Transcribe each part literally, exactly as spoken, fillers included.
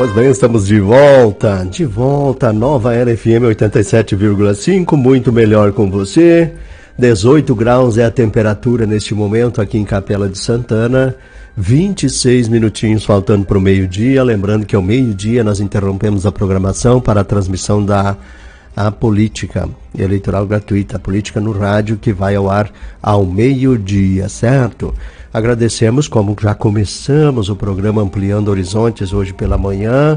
Pois bem, estamos de volta, de volta, Nova Era F M oitenta e sete vírgula cinco, muito melhor com você. dezoito graus é a temperatura neste momento aqui em Capela de Santana, vinte e seis minutinhos faltando para o meio-dia. Lembrando que ao meio-dia nós interrompemos a programação para a transmissão da a política eleitoral gratuita, a política no rádio, que vai ao ar ao meio-dia, certo? Agradecemos, como já começamos o programa Ampliando Horizontes hoje pela manhã,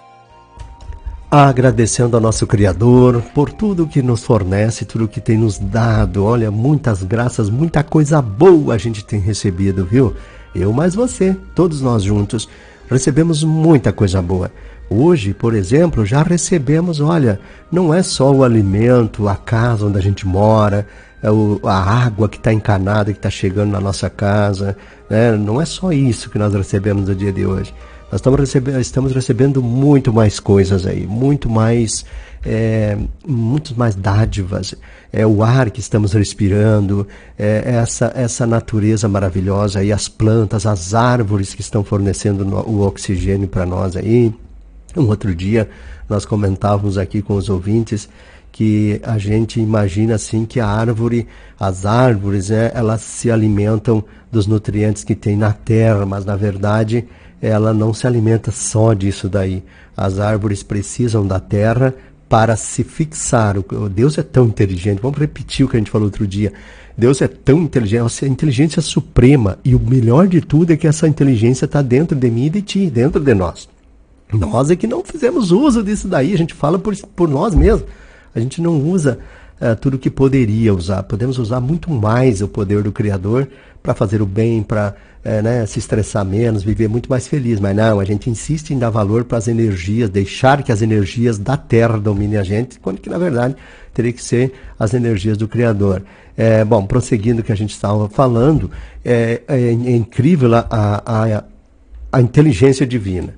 agradecendo ao nosso Criador por tudo que nos fornece, tudo que tem nos dado. Olha, muitas graças, muita coisa boa a gente tem recebido, viu? Eu mais você, todos nós juntos, recebemos muita coisa boa. Hoje, por exemplo, já recebemos, olha, não é só o alimento, a casa onde a gente mora, é o, a água que está encanada, que está chegando na nossa casa, né? Não é só isso que nós recebemos no dia de hoje. Nós estamos recebendo, estamos recebendo muito mais coisas aí, muito mais, é, muito mais dádivas. É o ar que estamos respirando, é essa, essa natureza maravilhosa aí, as plantas, as árvores que estão fornecendo no, o oxigênio para nós aí. Um outro dia nós comentávamos aqui com os ouvintes que a gente imagina assim que a árvore, as árvores, né, elas se alimentam dos nutrientes que tem na terra, mas na verdade ela não se alimenta só disso daí. As árvores precisam da terra para se fixar. Deus é tão inteligente, vamos repetir o que a gente falou outro dia. Deus é tão inteligente, é a inteligência suprema, e o melhor de tudo é que essa inteligência está dentro de mim e de ti, dentro de nós. Nós é que não fizemos uso disso daí, a gente fala por, por nós mesmos. A gente não usa uh, tudo que poderia usar. Podemos usar muito mais o poder do Criador para fazer o bem, para uh, né, se estressar menos, viver muito mais feliz. Mas não, a gente insiste em dar valor para as energias, deixar que as energias da Terra dominem a gente, quando que na verdade teria que ser as energias do Criador. É, bom, prosseguindo o que a gente estava falando, é, é, é incrível a, a, a inteligência divina.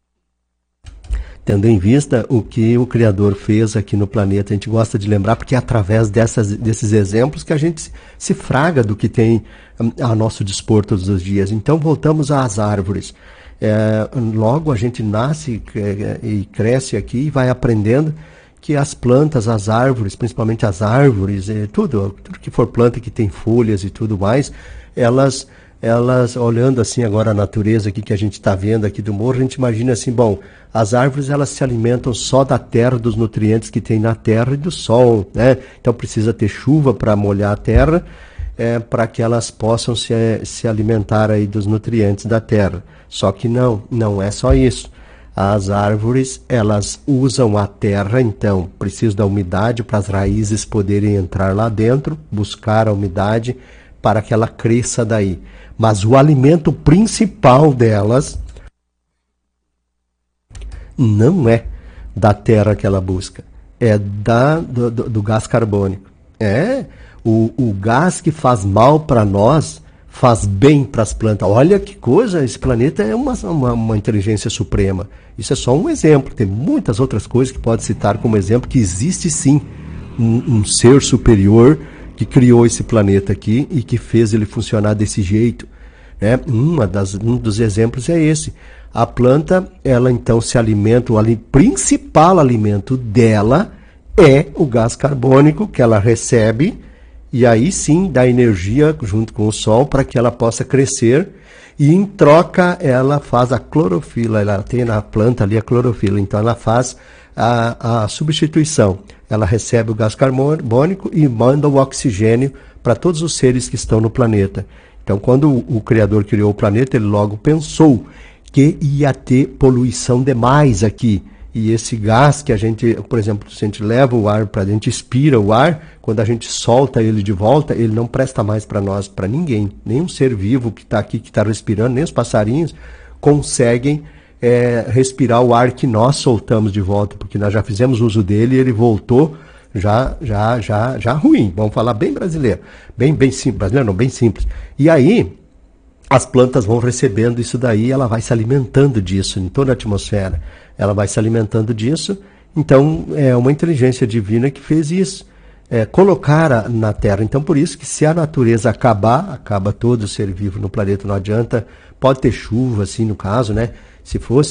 Tendo em vista o que o Criador fez aqui no planeta, a gente gosta de lembrar, porque é através dessas, desses exemplos que a gente se fraga do que tem a nosso dispor todos os dias. Então voltamos às árvores. É, logo a gente nasce e cresce aqui e vai aprendendo que as plantas, as árvores, principalmente as árvores, tudo, tudo que for planta que tem folhas e tudo mais, elas... elas, olhando assim agora a natureza aqui que a gente está vendo aqui do morro, a gente imagina assim, bom, as árvores elas se alimentam só da terra, dos nutrientes que tem na terra e do sol, né? Então precisa ter chuva para molhar a terra, é, para que elas possam se, se alimentar aí dos nutrientes da terra. Só que não, não é só isso. As árvores, elas usam a terra, então precisam da umidade para as raízes poderem entrar lá dentro, buscar a umidade para que ela cresça daí. Mas o alimento principal delas não é da terra que ela busca, é da, do, do, do gás carbônico. É o, o gás que faz mal para nós, faz bem para as plantas. Olha que coisa, esse planeta é uma, uma, uma inteligência suprema. Isso é só um exemplo, tem muitas outras coisas que pode citar como exemplo, que existe sim um, um ser superior que criou esse planeta aqui e que fez ele funcionar desse jeito, né? Uma das, um dos exemplos é esse. A planta, ela então se alimenta, o ali, principal alimento dela é o gás carbônico que ela recebe, e aí sim dá energia junto com o sol para que ela possa crescer, e em troca ela faz a clorofila, ela tem na planta ali a clorofila, então ela faz a, a substituição. Ela recebe o gás carbônico e manda o oxigênio para todos os seres que estão no planeta. Então, quando o, o Criador criou o planeta, ele logo pensou que ia ter poluição demais aqui. E esse gás que a gente, por exemplo, se a gente leva o ar para dentro, expira o ar, quando a gente solta ele de volta, ele não presta mais para nós, para ninguém. Nenhum ser vivo que está aqui, que está respirando, nem os passarinhos, conseguem É, respirar o ar que nós soltamos de volta, porque nós já fizemos uso dele e ele voltou já, já, já, já ruim. Vamos falar bem brasileiro, bem, bem simples, brasileiro não, bem simples. E aí, as plantas vão recebendo isso daí, ela vai se alimentando disso em toda a atmosfera. Ela vai se alimentando disso, então é uma inteligência divina que fez isso. É, colocar a, na Terra. Então, por isso que se a natureza acabar, acaba todo ser vivo no planeta, não adianta, pode ter chuva, assim, no caso, né? Se fosse,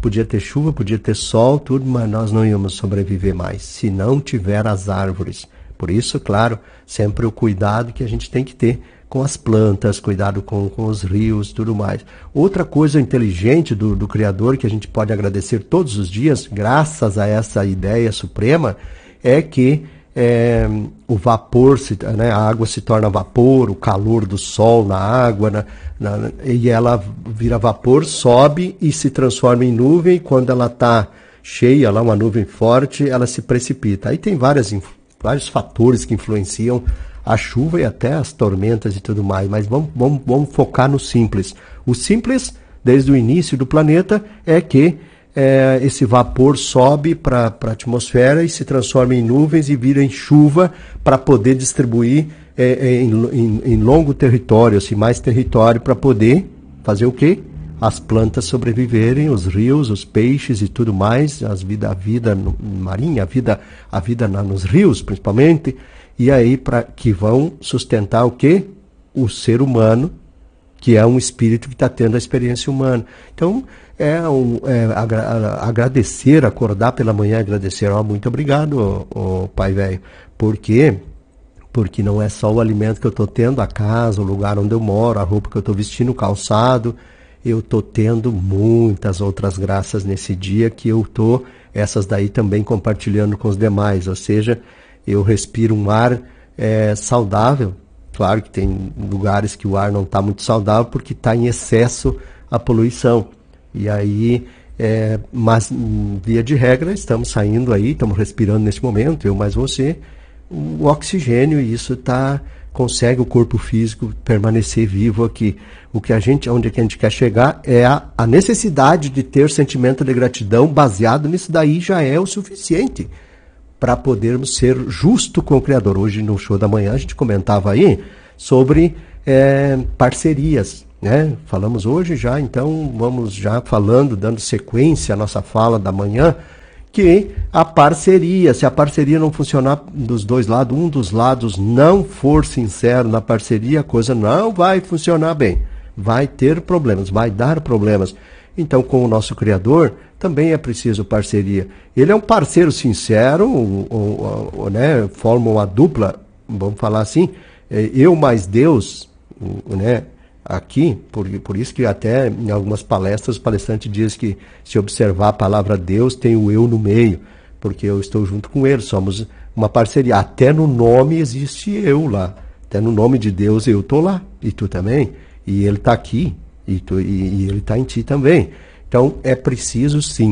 podia ter chuva, podia ter sol, tudo, mas nós não íamos sobreviver mais se não tiver as árvores. Por isso, claro, sempre o cuidado que a gente tem que ter com as plantas, cuidado com, com os rios, tudo mais. Outra coisa inteligente do, do Criador que a gente pode agradecer todos os dias, graças a essa ideia suprema, é que é, o vapor, se, né, a água se torna vapor, o calor do sol na água, na, na, e ela vira vapor, sobe e se transforma em nuvem, e quando ela está cheia, lá, uma nuvem forte, ela se precipita. Aí tem várias, vários fatores que influenciam a chuva e até as tormentas e tudo mais, mas vamos, vamos, vamos focar no simples. O simples, desde o início do planeta, é que É, esse vapor sobe para a atmosfera e se transforma em nuvens e vira em chuva para poder distribuir é, em, em, em longo território, assim, mais território, para poder fazer o quê? As plantas sobreviverem, os rios, os peixes e tudo mais, as vida, a vida no, marinha, a vida, a vida na, nos rios principalmente, e aí para que vão sustentar o quê? O ser humano, que é um espírito que está tendo a experiência humana. Então, é, um, é agra agradecer, acordar pela manhã, agradecer, oh, muito obrigado, oh, oh, pai velho. Por quê? Porque não é só o alimento que eu estou tendo, a casa, o lugar onde eu moro, a roupa que eu estou vestindo, o calçado, eu estou tendo muitas outras graças nesse dia que eu estou, essas daí também compartilhando com os demais, ou seja, eu respiro um ar é, saudável. Claro que tem lugares que o ar não está muito saudável porque está em excesso a poluição. E aí, é, mas via de regra, estamos saindo aí, estamos respirando nesse momento, eu mais você, o oxigênio, e isso tá, consegue o corpo físico permanecer vivo aqui. O que a gente, onde a gente quer chegar é a, a necessidade de ter sentimento de gratidão baseado nisso daí já é o suficiente para podermos ser justo com o Criador. Hoje no show da manhã a gente comentava aí sobre é, parcerias, né? Falamos hoje já, então vamos já falando, dando sequência à nossa fala da manhã, que a parceria, se a parceria não funcionar dos dois lados, um dos lados não for sincero na parceria, a coisa não vai funcionar bem, vai ter problemas, vai dar problemas. Então, com o nosso Criador, também é preciso parceria. Ele é um parceiro sincero, ou, ou, ou, né, forma uma dupla, vamos falar assim, eu mais Deus, né, aqui, por, por isso que até em algumas palestras o palestrante diz que se observar a palavra Deus, tem o eu no meio, porque eu estou junto com ele, somos uma parceria. Até no nome existe eu lá, até no nome de Deus eu estou lá, e tu também, e ele está aqui. E, tu, e, e ele está em ti também. Então é preciso sim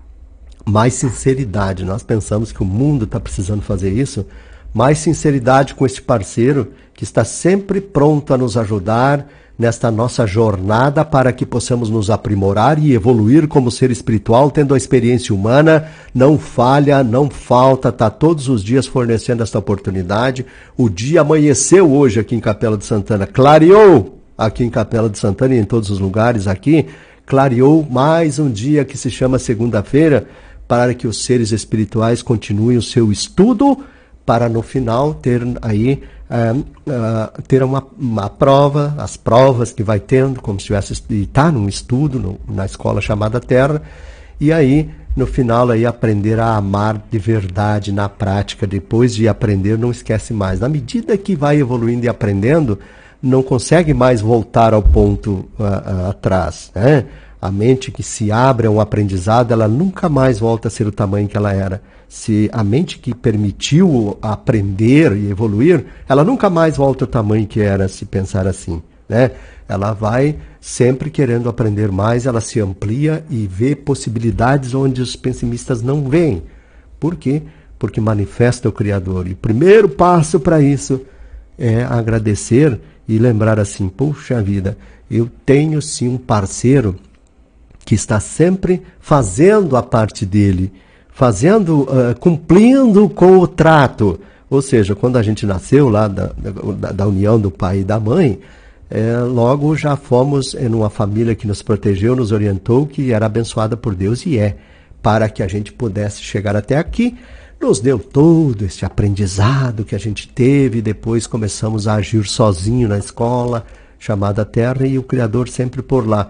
mais sinceridade. Nós pensamos que o mundo está precisando fazer isso. Mais sinceridade com esse parceiro que está sempre pronto a nos ajudar nesta nossa jornada para que possamos nos aprimorar e evoluir como ser espiritual, tendo a experiência humana. Não falha, não falta, está todos os dias fornecendo esta oportunidade. O dia amanheceu hoje aqui em Capela de Santana, clareou aqui em Capela de Santana e em todos os lugares aqui, clareou mais um dia que se chama segunda-feira, para que os seres espirituais continuem o seu estudo, para no final ter aí uh, uh, ter uma, uma prova, as provas que vai tendo, como se tivesse está num estudo no, na escola chamada Terra, e aí no final aí aprender a amar de verdade na prática. Depois de aprender, não esquece mais. Na medida que vai evoluindo e aprendendo, não consegue mais voltar ao ponto uh, uh, atrás, né? A mente que se abre a um aprendizado, ela nunca mais volta a ser o tamanho que ela era. Se a mente que permitiu aprender e evoluir, ela nunca mais volta ao tamanho que era, se pensar assim, né? Ela vai sempre querendo aprender mais, ela se amplia e vê possibilidades onde os pessimistas não veem. Por quê? Porque manifesta o Criador. E o primeiro passo para isso é agradecer e lembrar assim, puxa vida, eu tenho sim um parceiro que está sempre fazendo a parte dele, fazendo, uh, cumprindo com o trato. Ou seja, quando a gente nasceu lá da, da, da união do pai e da mãe, é, logo já fomos em uma família que nos protegeu, nos orientou, que era abençoada por Deus e é, para que a gente pudesse chegar até aqui. Nos deu todo esse aprendizado que a gente teve, depois começamos a agir sozinho na escola, chamada Terra, e o Criador sempre por lá.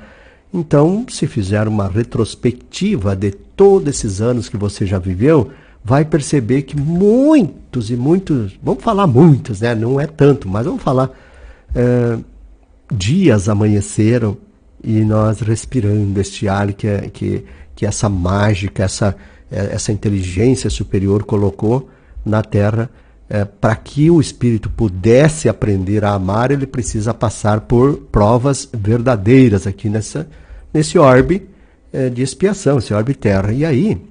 Então, se fizer uma retrospectiva de todos esses anos que você já viveu, vai perceber que muitos e muitos, vamos falar muitos, né? Não é tanto, mas vamos falar, é, dias amanheceram e nós respirando este ar que, é, que, que essa mágica, essa, essa inteligência superior colocou na Terra. É, para que o espírito pudesse aprender a amar, ele precisa passar por provas verdadeiras aqui nessa, nesse orbe é, de expiação, esse orbe terra. E aí,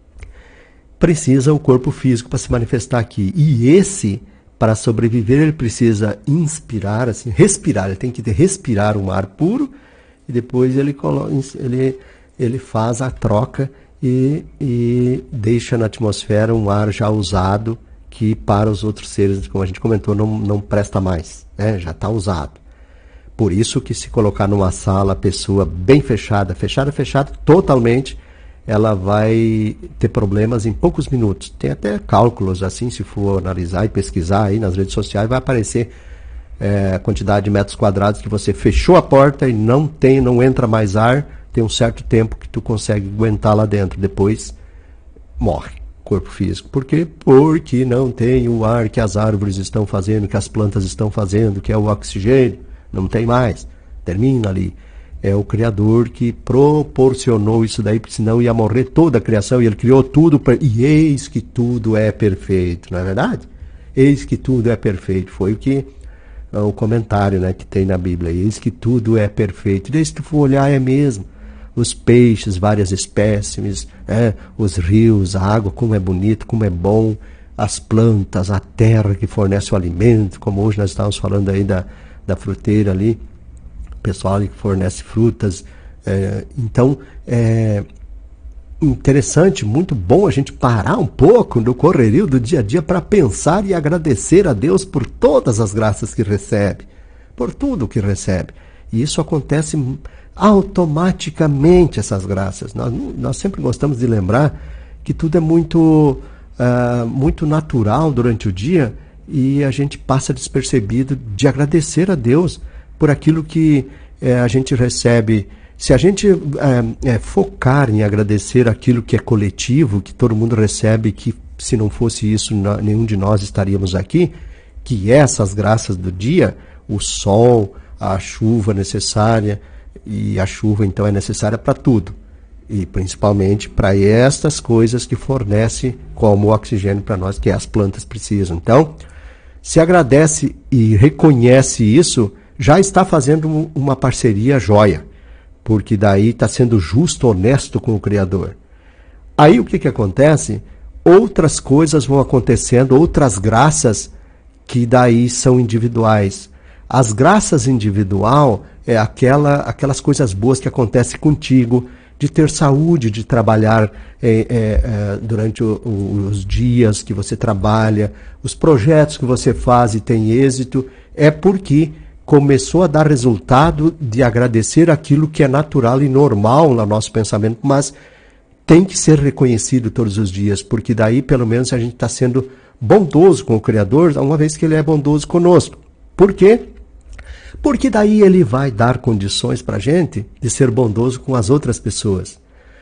precisa o corpo físico para se manifestar aqui. E esse, para sobreviver, ele precisa inspirar, assim, respirar. Ele tem que respirar um ar puro e depois ele, ele, ele faz a troca e, e deixa na atmosfera um ar já usado, que para os outros seres, como a gente comentou, não, não presta mais, né? Já está usado. Por isso que se colocar numa sala a pessoa bem fechada, fechada, fechada, totalmente, ela vai ter problemas em poucos minutos. Tem até cálculos assim, se for analisar e pesquisar aí nas redes sociais, vai aparecer é, a quantidade de metros quadrados que você fechou a porta e não tem, não entra mais ar, tem um certo tempo que tu consegue aguentar lá dentro, depois morre. Corpo físico. Por quê? Porque não tem o ar que as árvores estão fazendo, que as plantas estão fazendo, que é o oxigênio. Não tem mais. Termina ali. É o Criador que proporcionou isso daí, porque senão ia morrer toda a criação, e ele criou tudo, pra... e eis que tudo é perfeito, não é verdade? Eis que tudo é perfeito. Foi o que o comentário, né, que tem na Bíblia. Eis que tudo é perfeito. E daí, se tu for olhar, é mesmo. Os peixes, várias espécies, é, os rios, a água, como é bonito, como é bom, as plantas, a terra que fornece o alimento, como hoje nós estávamos falando aí da, da fruteira ali, o pessoal ali que fornece frutas. É, então, é interessante, muito bom a gente parar um pouco no correrio do dia a dia para pensar e agradecer a Deus por todas as graças que recebe, por tudo que recebe. E isso acontece automaticamente, essas graças. Nós, nós sempre gostamos de lembrar que tudo é muito, uh, muito natural durante o dia e a gente passa despercebido de agradecer a Deus por aquilo que uh, a gente recebe. Se a gente uh, uh, focar em agradecer aquilo que é coletivo, que todo mundo recebe, que se não fosse isso, não, nenhum de nós estaríamos aqui, que é essas graças do dia, o sol, a chuva necessária, e a chuva então é necessária para tudo, e principalmente para estas coisas que fornece como o oxigênio para nós, que as plantas precisam. Então, se agradece e reconhece isso, já está fazendo uma parceria jóia, porque daí está sendo justo, honesto com o Criador. Aí o que, que acontece? Outras coisas vão acontecendo, outras graças que daí são individuais. As graças individual é aquela, aquelas coisas boas que acontecem contigo, de ter saúde, de trabalhar é, é, é, durante o, o, os dias que você trabalha, os projetos que você faz e tem êxito, é porque começou a dar resultado de agradecer aquilo que é natural e normal no nosso pensamento, mas tem que ser reconhecido todos os dias, porque daí pelo menos a gente está sendo bondoso com o Criador, uma vez que Ele é bondoso conosco. Por quê? Porque daí Ele vai dar condições para a gente de ser bondoso com as outras pessoas.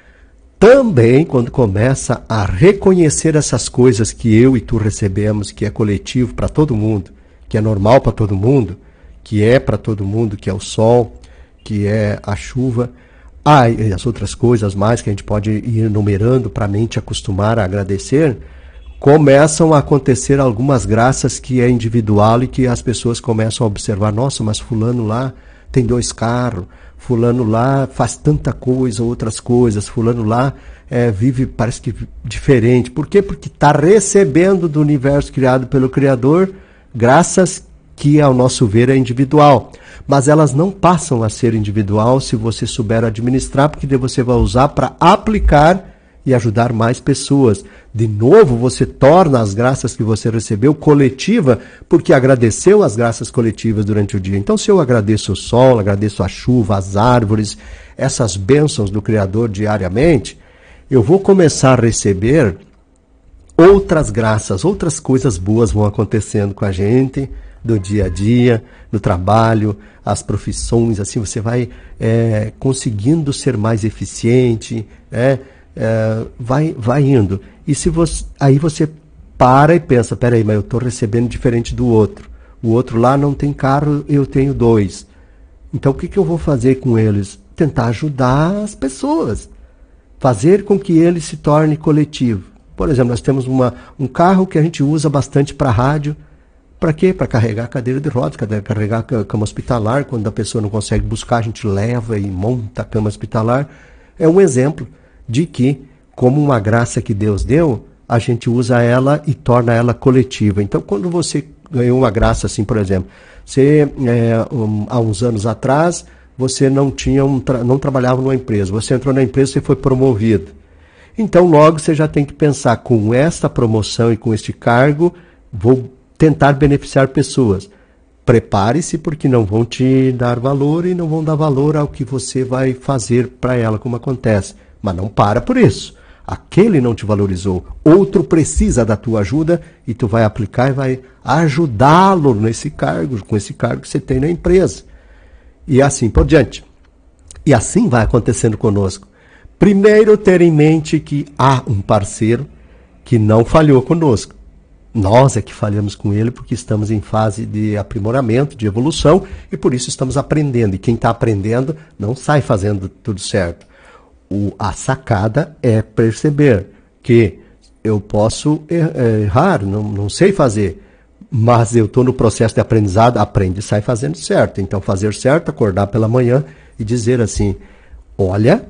Também, quando começa a reconhecer essas coisas que eu e tu recebemos, que é coletivo para todo mundo, que é normal para todo mundo, que é para todo mundo, que é o sol, que é a chuva, ah, e as outras coisas mais que a gente pode ir enumerando para a mente acostumar a agradecer, começam a acontecer algumas graças que é individual e que as pessoas começam a observar, nossa, mas fulano lá tem dois carros, fulano lá faz tanta coisa, outras coisas, fulano lá é, vive, parece que diferente. Por quê? Porque está recebendo do universo criado pelo Criador graças que, ao nosso ver, é individual. Mas elas não passam a ser individual se você souber administrar, porque daí você vai usar para aplicar e ajudar mais pessoas. De novo, você torna as graças que você recebeu coletiva, porque agradeceu as graças coletivas durante o dia. Então, se eu agradeço o sol, agradeço a chuva, as árvores, essas bênçãos do Criador diariamente, eu vou começar a receber outras graças, outras coisas boas vão acontecendo com a gente, do dia a dia, no trabalho, as profissões, assim você vai é, conseguindo ser mais eficiente, né? É, vai, vai indo. E se você, aí você para e pensa, peraí, mas eu estou recebendo diferente do outro. O outro lá não tem carro, eu tenho dois. Então o que, que eu vou fazer com eles? Tentar ajudar as pessoas. Fazer com que ele se torne coletivo. Por exemplo, nós temos uma, um carro que a gente usa bastante para rádio. Para quê? Para carregar a cadeira de rodas, carregar a cama hospitalar. Quando a pessoa não consegue buscar, a gente leva e monta a cama hospitalar. É um exemplo de que, como uma graça que Deus deu, a gente usa ela e torna ela coletiva. Então, quando você ganhou uma graça assim, por exemplo, você, é, um, há uns anos atrás, você não, tinha um tra- não trabalhava numa empresa. Você entrou na empresa e foi promovido. Então, logo você já tem que pensar, com esta promoção e com este cargo, vou tentar beneficiar pessoas. Prepare-se, porque não vão te dar valor e não vão dar valor ao que você vai fazer para ela, como acontece. Mas não para por isso. Aquele não te valorizou. Outro precisa da tua ajuda e tu vai aplicar e vai ajudá-lo nesse cargo, com esse cargo que você tem na empresa. E assim por diante. E assim vai acontecendo conosco. Primeiro, ter em mente que há um parceiro que não falhou conosco. Nós é que falhamos com ele porque estamos em fase de aprimoramento, de evolução, e por isso estamos aprendendo. E quem está aprendendo não sai fazendo tudo certo. O, a sacada é perceber que eu posso errar, não, não sei fazer, mas eu estou no processo de aprendizado, aprende e sai fazendo certo. Então fazer certo, acordar pela manhã e dizer assim, olha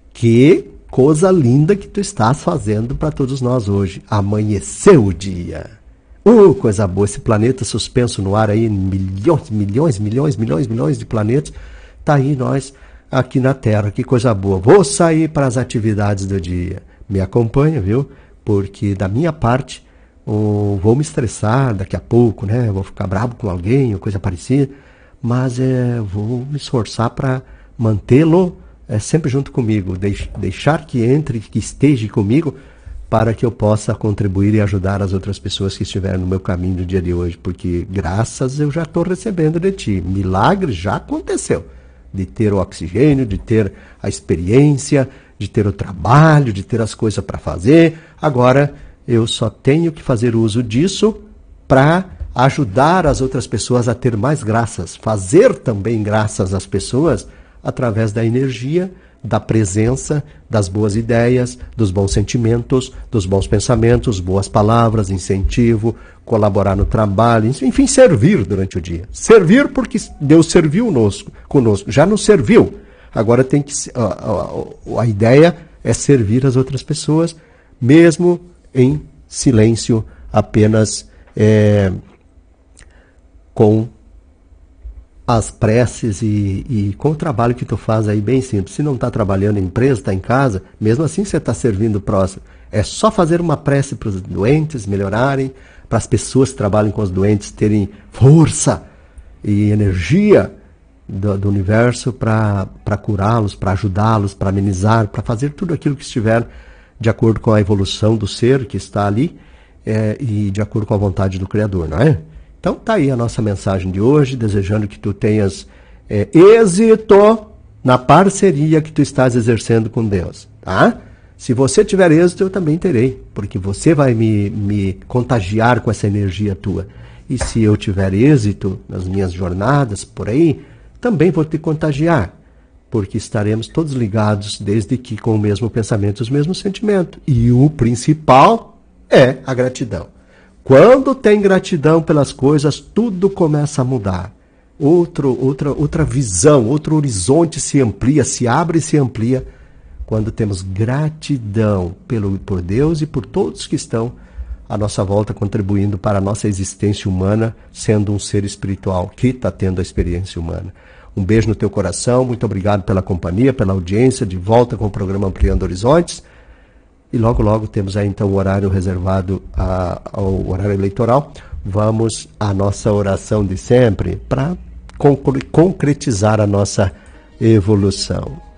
que coisa linda que tu estás fazendo para todos nós hoje. Amanheceu o dia. Uh, coisa boa, esse planeta suspenso no ar aí, milhões, milhões, milhões, milhões, milhões de planetas, tá aí nós aqui na Terra, que coisa boa. Vou sair para as atividades do dia. Me acompanha, viu? Porque da minha parte, oh, vou me estressar daqui a pouco, né? Vou ficar bravo com alguém ou coisa parecida, mas é, vou me esforçar para mantê-lo é, sempre junto comigo, deix, deixar que entre, que esteja comigo, para que eu possa contribuir e ajudar as outras pessoas que estiverem no meu caminho no dia de hoje, porque graças eu já estou recebendo de ti. Milagre já aconteceu. De ter o oxigênio, de ter a experiência, de ter o trabalho, de ter as coisas para fazer. Agora, eu só tenho que fazer uso disso para ajudar as outras pessoas a ter mais graças. Fazer também graças às pessoas através da energia, da presença, das boas ideias, dos bons sentimentos, dos bons pensamentos, boas palavras, incentivo, colaborar no trabalho, enfim, servir durante o dia. Servir porque Deus serviu conosco, conosco. Já nos serviu. Agora tem que a, a, a ideia é servir as outras pessoas, mesmo em silêncio, apenas é, com as preces e, e com o trabalho que tu faz aí bem simples. Se não está trabalhando em empresa, está em casa, mesmo assim você está servindo o próximo. É só fazer uma prece para os doentes melhorarem, para as pessoas que trabalham com os doentes terem força e energia do, do universo para curá-los, para ajudá-los, para amenizar, para fazer tudo aquilo que estiver de acordo com a evolução do ser que está ali é, e de acordo com a vontade do Criador, não é? Então tá aí a nossa mensagem de hoje, desejando que tu tenhas é, êxito na parceria que tu estás exercendo com Deus, tá? Se você tiver êxito, eu também terei, porque você vai me, me contagiar com essa energia tua. E se eu tiver êxito nas minhas jornadas por aí, também vou te contagiar, porque estaremos todos ligados, desde que com o mesmo pensamento, os mesmos sentimentos. E o principal é a gratidão. Quando tem gratidão pelas coisas, tudo começa a mudar. Outro, outra, outra visão, outro horizonte se amplia, se abre e se amplia quando temos gratidão pelo, por Deus e por todos que estão à nossa volta, contribuindo para a nossa existência humana, sendo um ser espiritual que está tendo a experiência humana. Um beijo no teu coração, muito obrigado pela companhia, pela audiência, de volta com o programa Ampliando Horizontes. E logo, logo temos aí então o horário reservado a, ao horário eleitoral. Vamos à nossa oração de sempre para concretizar a nossa evolução.